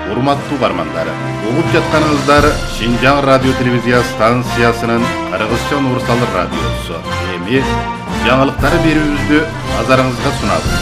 урматтуу угармандар, угуп жатканыңыздар Шинжаң радио телевизия станциясынын Кыргызча Нурсал радиосу. Эми жаңылыктары берүүбүздү назарыңызга сунабыз.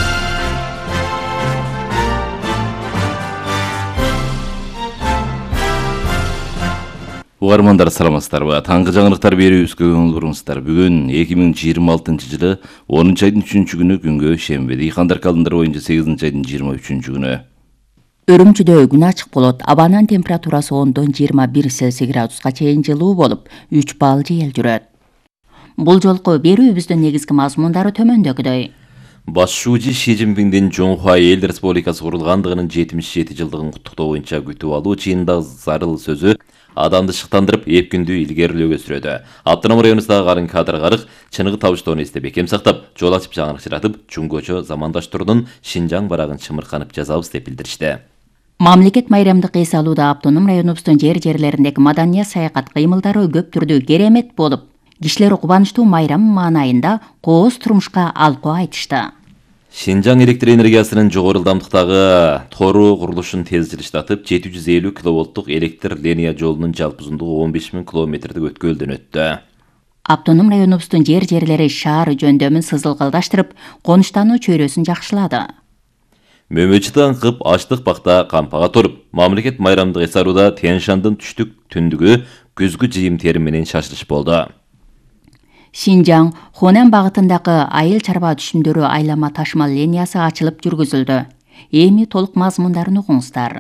Угармандар, саламатсыздарбы? Таңкы жаңылыктар берүүбүзгө көңүл буруңуздар. Бүгүн 2026-жылы 10-айдын 3-күнү күнгө шембе. Дыйкандар календары боюнча 8-айдын 23-күнү. Өрүмчүдө күн ачык болот. Абанын температурасы 10-21 Цельсий градуска чейин жылуу болуп, 3 балл жел жүрөт. Бул жолку берүүбүздүн негизги мазмундары төмөндөгүдөй. Баш шүүжи Ши Цзиньпиндин Жоңхуа Эл Республикасы курулгандыгынын 77 жылдыгын куттуктоо боюнча күтүп алуу чыйында зарыл сөзү адамды шыктандырып, эпкүндүү илгерилөөгө сүрөдү. Автоном районундагы карын кадыр карык чыныгы табыштоону эстеп бекем сактап, жол ачып жаңырыкчыратып, Чуңгочо замандаштыруудун Шинжаң барагын чымырканып жазабыз деп билдиришти. Мамлекет майрамдык эс алууда автоном районубуздун жерлериндеги маданият саякат кыймылдары көп түрдүү керемет болуп, кишилер кубанычтуу майрам маанайында кооз турмушка алкоо айтышты. Шинжаң электр энергиясынын жогору ылдамдыктагы тору курулушун тез жылыштатып, 750 киловолттук электр линия жолунун жалпы узундугу 15 000 километрдик өткөлдөн өттү. Автоном районубуздун жерлери шаар жөндөмүн сызылгалдаштырып, конуштануу чөйрөсүн жакшылады. Мөмөчү аңкып, аштык бакта кампага торуп, мамлекет майрамдык эс алууда Тянь-Шандын түштүк түндүгү күзгү жыйым терим менен шашылыш болду. Шинжаң Хонен багытындагы айыл чарба түшүмдөрү айлама ташмал линиясы ачылып жүргүзүлдү. Эми толук мазмундарын угуңуздар.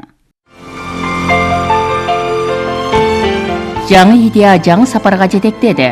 Жаңы идея жаңы сапарга жетектеди.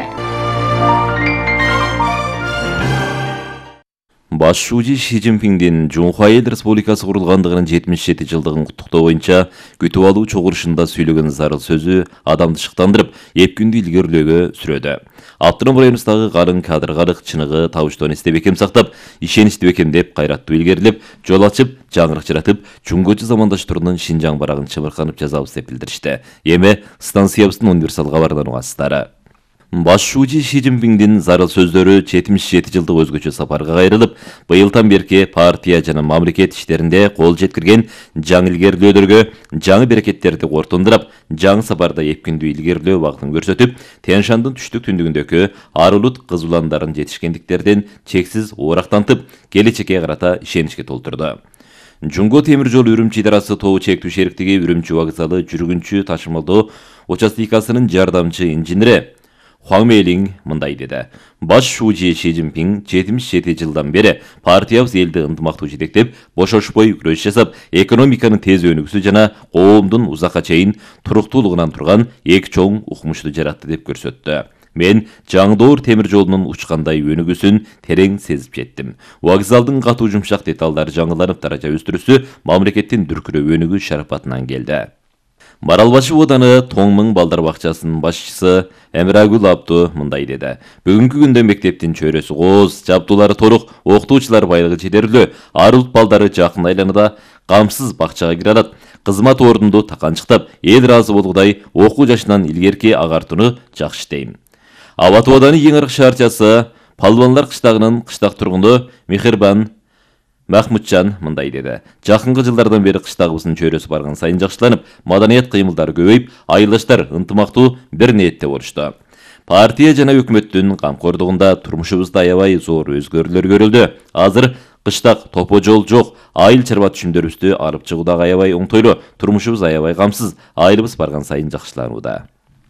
Баш шүүжи Ши Цзиньпиндин Жоңхуа Эл Республикасы курулгандыгынын 77 жылдыгын куттуктоо боюнча күтүп алуу чогулушунда сүйлөгөн зарыл сөзү адамды шыктандырып, эпкүндүү илгерилөөгө сүрөдү. Автоном районундагы карын кадыр карык чыныгы табыштоону эстеп бекем сактап, ишеничти бекемдеп, кайраттуу илгерилеп, жол ачып, жаңырыкчыратып, Чуңгочу замандаштыруудун Шинжаң барагын чымырканып жазабыз деп билдиришти. Эми станциябыздын универсал кабарынан угасыздар. Баш шүүжи Ши Цзиньпиндин зарыл сөздөрү 77 жылдык өзгөчө сапарга кайрылып, быйылдан берки партия жана мамлекет иштеринде кол жеткирген жаңы илгерилөөдөргө, жаңы берекеттерди кортундурап, жаңы сапарда эпкүндүү илгерилөө багытын көрсөтүп, Тянь-Шандын түштүк түндүгүндөгү арулут кыз уландарын жетишкендиктерден чексиз оорактантып, келечекке карата ишеничке толтурду. Жунго темир жол Үрүмчү идарасы тобу чектүү шериктиги Үрүмчү вокзалы жүргүнчү ташымалдоо участикасынын жардамчы инженери Хуаң Мейлин мындай деди. Баш шүүжи Ши Цзиньпин 77 жылдан бери партиябыз элди ынтымактуу жетектеп, бошошпой күрөш жасап, экономиканын тез өнүгүүсү жана коомдун узакка чейин туруктуулугунан турган эки чоң укмушту жаратты деп көрсөттү. Мен Жаңдоор темир жолунун учкандай өнүгүүсүн терең сезип жеттим. Вокзалдын катуу жумшак деталдары жаңыланып, даража өстүрүүсү мамлекеттин дүркүрөө өнүгүү шарапатынан келди. Маралбашы ооданы Тоңмың балдар бакчасынын башчысы Эмирагүл Абду мындай деди. Бүгүнкү күндө мектептин чөйрөсү кооз, жабдуулары торук, окутуучулар байлыгы жетерлүү, арулут балдары жакын айланада камсыз бакчага кире алат. Кызмат ордунду таканчыктап, эл ыраазы болгудай окуу жашынан илгерки агартууну жакшы дейм. Абат ооданы эң арык шаарчасы Палбанлар кыштагынын кыштак тургуну Мехрибан Махмутжан мындай деди. Жакынкы жылдардан бери кыштагыбыздын чөйрөсү барган сайын жакшыланып, маданият кыймылдары көбөйүп, айылдаштар ынтымактуу бир ниетте болушту. Партия жана өкмөттүн камкордугунда турмушубузда аябай зор өзгөрүүлөр көрүлдү. Азыр кыштак топо жол жок, айыл чарба түшүмдөрүбүздү алып чыгуудагы аябай оңтойлуу, турмушубуз аябай камсыз, айылыбыз барган сайын жакшыланууда.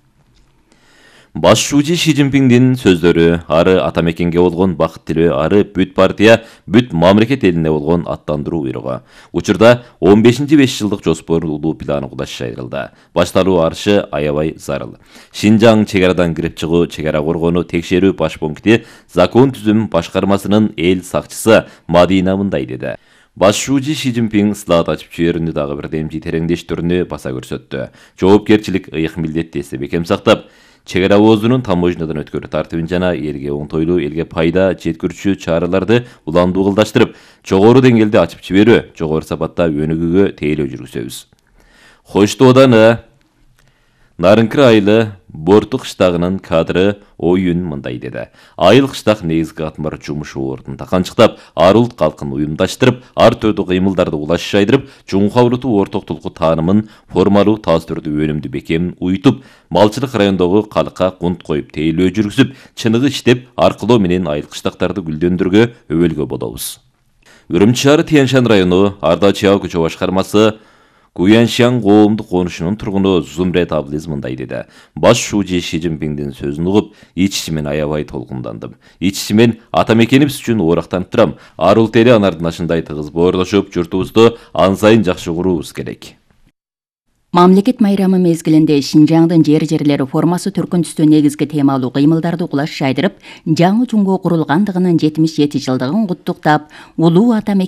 Баш шүүжи Ши Цзиньпиндин сөздөрү ары ата мекенге болгон бакыт тилөө, ары бүт партия, бүт мамлекет элине болгон аттандыруу буйругу. Учурда 15-5 жылдык жоспорлуу планы кудаш айрылды. Башталуу арышы аябай зарыл. Шинжаң чек арадан кирип чыгуу, чек ара коргонуу текшерүү баш пункти закон түзүм башкармасынын эл сакчысы Мадина мындай деди. Баш шүүжи Ши Цзиньпин слайд ачып жиберүүнү дагы бир демчи тереңдештирүүнү баса көрсөттү. Жоопкерчилик ыйык милдетти эстеп бекем сактап, чек ара оозунун таможнядан өткөрүү тартибин жана элге оңтойлуу, элге пайда жеткирүүчү чараларды уландуу кылдаштырып, жогору деңгээлде ачып жиберүү, жогору сапатта өнүгүүгө тейлөө жүргүзөбүз. Хоштооданы Нарынкыр айылы Борту кыштагынын кадры оюн мындай деди. Айыл кыштак негизги катмар жумуш ордун таканчыктап, ар улут калкын уюмдаштырып, ар түрдүү кыймылдарды улаш жайдырып, жуңха улуту орток тулку таанымын формалуу таз түрдүү өнүмдүү бекемин уютуп, малчылык райондогу калкка кунт коюп тейлөө жүргүзүп, чыныгы иштеп, аркылоо менен айыл кыштактарды гүлдөндүргө өбөлгө болобуз. Үрүмчү шаары Тянь-Шань району Ардачиял көчө башкармасы Гуяншан коомдук конушунун тургуну Зумрет Аблиз мындай деди. Баш шууji Ши Цзиньпиңдин сөзүн угуп, ич-ичимен аябай толкундандым. Ич-ичимен ата мекенибиз үчүн оорактанып турам. Ар улут эли анардын ашындай тыгыз боорлошуп, журтубузду ан сайын жакшы куруубуз керек. Мамлекет майрамы мезгилинде Шинжаңдын жер-жерлери формасы түркүн түстүү негизги темалуу кыймылдарды кулаш жайдырып, жаңы жумго курулгандыгынын 77 жылдыгын куттуктап, улуу ата